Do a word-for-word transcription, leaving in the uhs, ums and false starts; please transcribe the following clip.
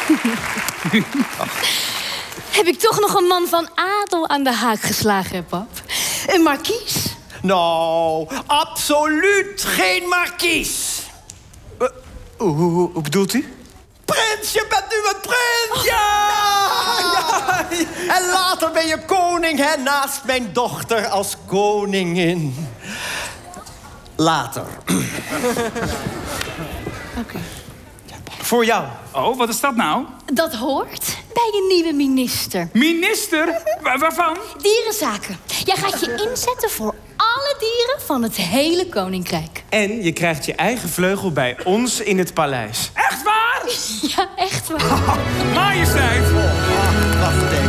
Heb ik toch nog een man van adel aan de haak geslagen, hè, pap? Een markies? Nou, absoluut geen markies. Uh, hoe, hoe, hoe bedoelt u? Prins, je bent nu een prins! Ja! ja! En later ben je koning, hè, naast mijn dochter als koningin. Later. Oké. Okay. Voor jou. Oh, wat is dat nou? Dat hoort bij je nieuwe minister. Minister? Wa- waarvan? Dierenzaken. Jij gaat je inzetten voor alle dieren van het hele koninkrijk. En je krijgt je eigen vleugel bij ons in het paleis. Echt waar? Ja, echt waar. Majesteit. Oh, wacht even.